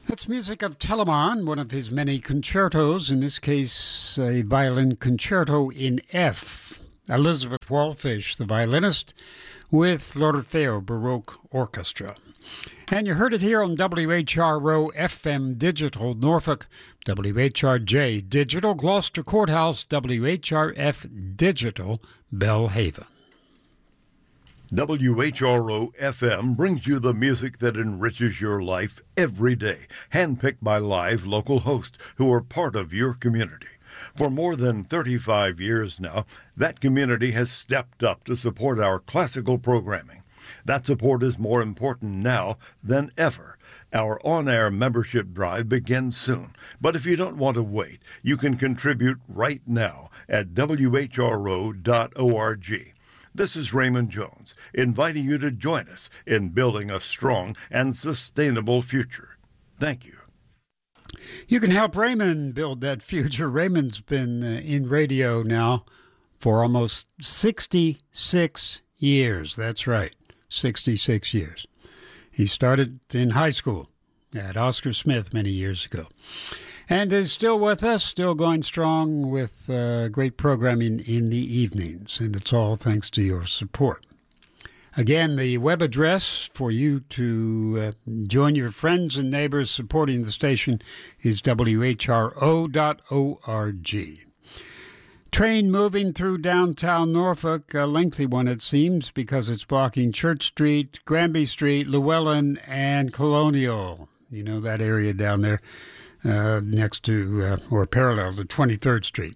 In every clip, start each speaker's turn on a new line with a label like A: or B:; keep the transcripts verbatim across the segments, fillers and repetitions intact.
A: That's music of Telemann, one of his many concertos, in this case a violin concerto in F. Elizabeth Wallfish, the violinist, with L'Orfeo Baroque Orchestra. And you heard it here on W H R O F M Digital Norfolk, W H R J Digital Gloucester Courthouse, W H R F Digital Belhaven.
B: W H R O F M brings you the music that enriches your life every day, handpicked by live local hosts who are part of your community. For more than thirty-five years now, that community has stepped up to support our classical programming. That support is more important now than ever. Our on-air membership drive begins soon, but if you don't want to wait, you can contribute right now at W H R O dot org. This is Raymond Jones, inviting you to join us in building a strong and sustainable future. Thank you.
A: You can help Raymond build that future. Raymond's been uh, in radio now for almost sixty-six years. That's right, sixty-six years. He started in high school at Oscar Smith many years ago. And is still with us, still going strong with uh, great programming in the evenings. And it's all thanks to your support. Again, the web address for you to uh, join your friends and neighbors supporting the station is W H R O dot org. Train moving through downtown Norfolk, a lengthy one it seems, because it's blocking Church Street, Granby Street, Llewellyn, and Colonial. You know that area down there. Uh, next to uh, or parallel to twenty-third Street.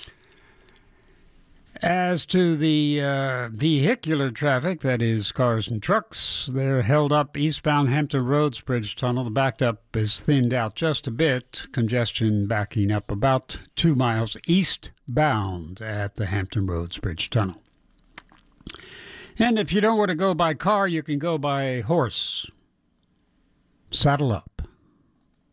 A: As to the uh, vehicular traffic, that is cars and trucks, they're held up eastbound Hampton Roads Bridge Tunnel. The backed up is thinned out just a bit. Congestion backing up about two miles eastbound at the Hampton Roads Bridge Tunnel. And if you don't want to go by car, you can go by horse. Saddle up.